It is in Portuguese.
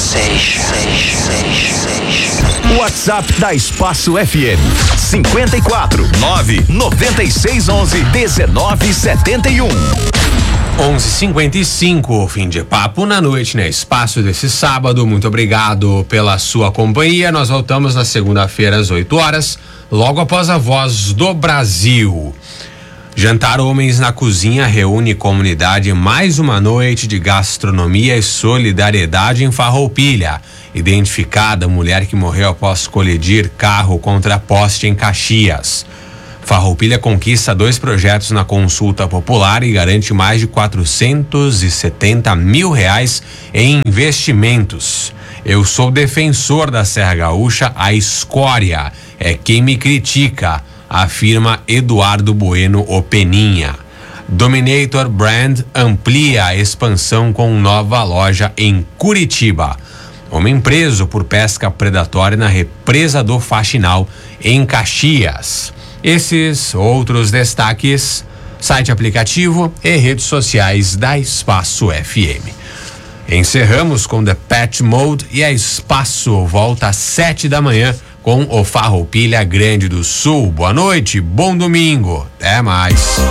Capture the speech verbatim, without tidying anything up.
WhatsApp da Espaço F M cinquenta e quatro, nove noventa e seis onze, dezenove setenta e um. onze e cinquenta e cinco, fim de papo na noite, né? Espaço desse sábado. Muito obrigado pela sua companhia. Nós voltamos na segunda-feira às oito horas, logo após a Voz do Brasil. Jantar Homens na Cozinha reúne comunidade em mais uma noite de gastronomia e solidariedade em Farroupilha. Identificada a mulher que morreu após colidir carro contra poste em Caxias. Farroupilha conquista dois projetos na consulta popular e garante mais de quatrocentos e setenta mil reais em investimentos. Eu sou defensor da Serra Gaúcha, a escória é quem me critica, afirma Eduardo Bueno Openinha. Dominator Brand amplia a expansão com nova loja em Curitiba. Homem preso por pesca predatória na represa do Faxinal, em Caxias. Esses outros destaques, site aplicativo e redes sociais da Espaço F M. Encerramos com The Pet Mode e a Espaço volta às sete da manhã com o Farroupilha Grande do Sul. Boa noite, bom domingo, até mais.